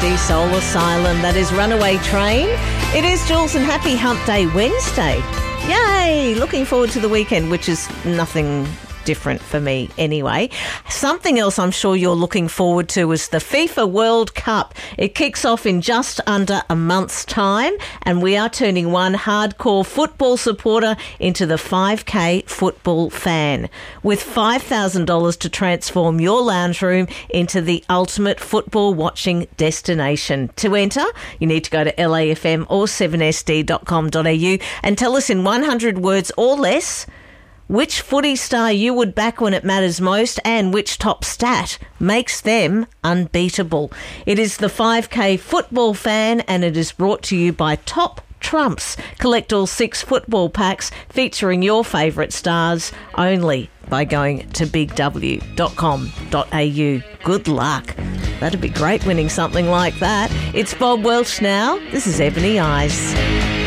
City Soul Asylum. That is Runaway Train. It is Jules and Happy Hump Day Wednesday. Yay! Looking forward to the weekend, which is nothing different for me anyway. Something else I'm sure you're looking forward to is the FIFA World Cup. It kicks off in just under a month's time, and we are turning one hardcore football supporter into the 5K football fan, with $5,000 to transform your lounge room into the ultimate football watching destination. To enter, you need to go to LAFM or 7sd.com.au and tell us in 100 words or less which footy star you would back when it matters most and which top stat makes them unbeatable. It is the 5K Football Fan, and it is brought to you by Top Trumps. Collect all 6 football packs featuring your favourite stars only by going to bigw.com.au. Good luck. That'd be great winning something like that. It's Bob Welch now. This is Ebony Eyes.